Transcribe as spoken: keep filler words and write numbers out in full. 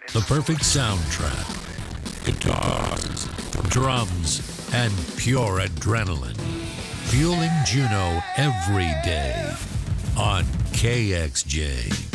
the perfect soundtrack, guitars, drums, and pure adrenaline. Fueling Juneau every day on K X J.